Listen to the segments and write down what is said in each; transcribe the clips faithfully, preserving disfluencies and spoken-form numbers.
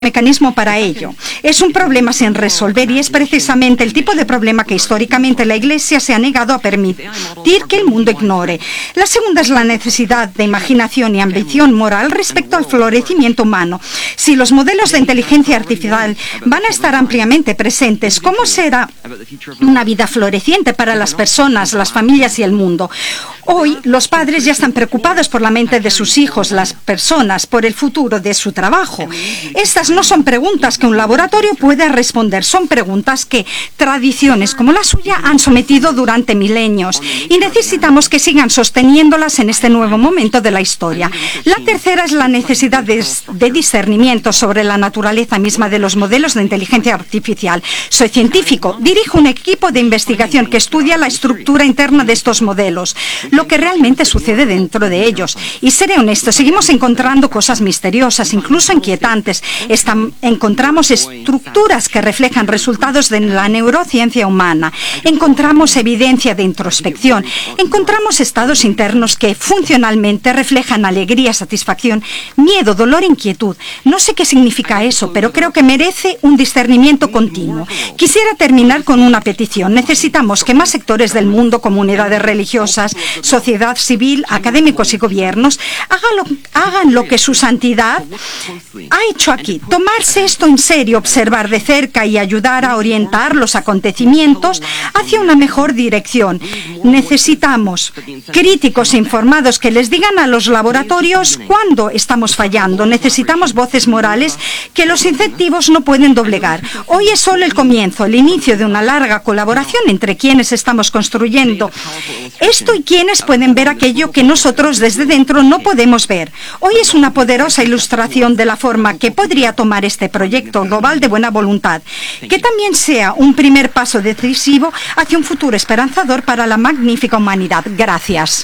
mecanismo para ello. Es un problema sin resolver y es precisamente el tipo de problema que históricamente la Iglesia se ha negado a permitir que el mundo ignore. La segunda es la necesidad de imaginación y ambición moral respecto al florecimiento humano. Si los modelos de inteligencia artificial van a estar ampliamente presentes, ¿cómo será una vida floreciente para las personas, las familias y el mundo? Hoy los padres ya están preocupados por la mente de sus hijos, las personas, por el futuro de su trabajo. Estas no son preguntas que un laboratorio pueda responder, son preguntas que tradiciones como la suya han sometido durante milenios y necesitamos que sigan sosteniéndolas en este nuevo momento de la historia. La tercera es la necesidad de, de discernimiento sobre la naturaleza misma de los modelos de inteligencia artificial. Soy científico, dirijo un equipo de investigación que estudia la estructura interna de estos modelos, lo que realmente sucede dentro de ellos. Y seré honesto, seguimos encontrando cosas misteriosas, incluso inquietantes. Están, encontramos estructuras que reflejan resultados de la neurociencia humana. Encontramos evidencia de introspección. Encontramos estados internos que funcionalmente reflejan alegría, satisfacción, miedo, dolor, inquietud. No sé qué significa eso, pero creo que merece un discernimiento continuo. Quisiera terminar con una petición. Necesitamos que más sectores del mundo, comunidades religiosas, sociedad civil, académicos y gobiernos hagan lo, hagan lo que su santidad ha hecho aquí. Tomarse esto en serio, observar de cerca y ayudar a orientar los acontecimientos hacia una mejor dirección. Necesitamos críticos informados que les digan a los laboratorios cuándo estamos fallando. Necesitamos voces morales que los incentivos no pueden doblegar. Hoy es solo el comienzo, el inicio de una larga colaboración entre quienes estamos construyendo esto y quienes pueden ver aquello que nosotros desde dentro no podemos ver. Hoy es una poderosa ilustración de la forma que podría tomar este proyecto global de buena voluntad, que también sea un primer paso decisivo hacia un futuro esperanzador para la magnífica humanidad. Gracias.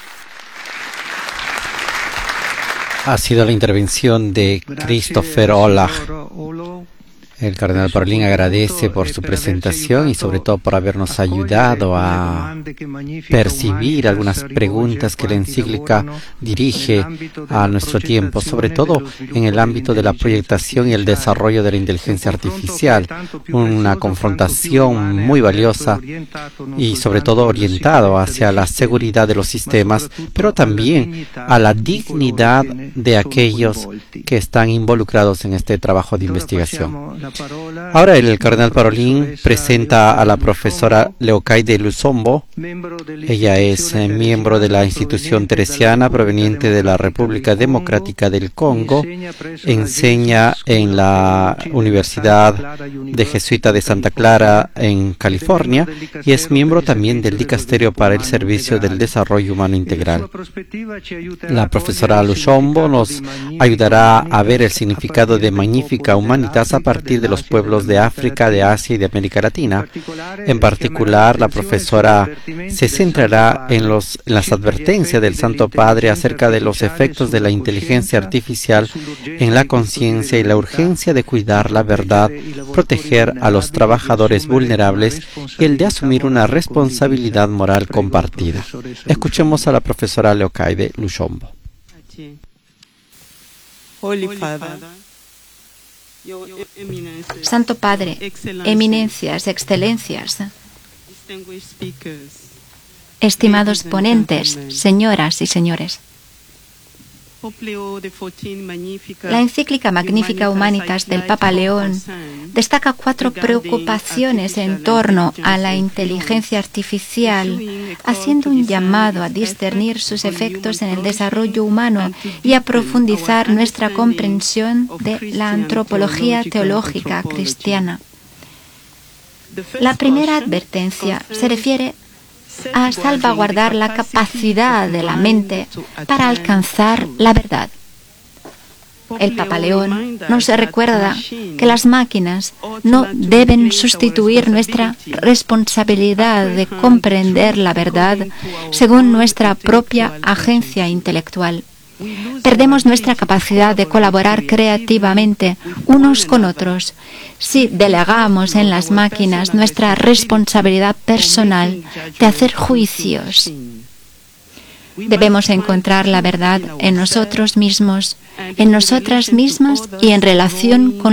Ha sido la intervención de Christopher Olah. El cardenal Parolin agradece por su presentación y sobre todo por habernos ayudado a percibir algunas preguntas que la encíclica dirige a nuestro tiempo, sobre todo en el ámbito de la proyectación y el desarrollo de la inteligencia artificial, una confrontación muy valiosa y sobre todo orientado hacia la seguridad de los sistemas, pero también a la dignidad de aquellos que están involucrados en este trabajo de investigación. Ahora el cardenal Parolin presenta a la profesora Leocaide Lusombo. Ella es eh, miembro de la institución teresiana proveniente de la República Democrática del Congo. Enseña en la Universidad de Jesuita de Santa Clara en California y es miembro también del Dicasterio para el Servicio del Desarrollo Humano Integral. La profesora Lusombo nos ayudará a ver el significado de Magnificat Humanitas a partir de los pueblos de África, de Asia y de América Latina. En particular, la profesora se centrará en, los, en las advertencias del Santo Padre acerca de los efectos de la inteligencia artificial en la conciencia y la urgencia de cuidar la verdad, proteger a los trabajadores vulnerables y el de asumir una responsabilidad moral compartida. Escuchemos a la profesora Leocaide Lusombo. Santo Padre, eminencias, excelencias, estimados ponentes, señoras y señores. La encíclica Magnificat Humanitas del Papa León destaca cuatro preocupaciones en torno a la inteligencia artificial, haciendo un llamado a discernir sus efectos en el desarrollo humano y a profundizar nuestra comprensión de la antropología teológica cristiana. La primera advertencia se refiere a salvaguardar la capacidad de la mente para alcanzar la verdad. El Papa León nos recuerda que las máquinas no deben sustituir nuestra responsabilidad de comprender la verdad según nuestra propia agencia intelectual. Perdemos nuestra capacidad de colaborar creativamente unos con otros si delegamos en las máquinas nuestra responsabilidad personal de hacer juicios. Debemos encontrar la verdad en nosotros mismos, en nosotras mismas y en relación con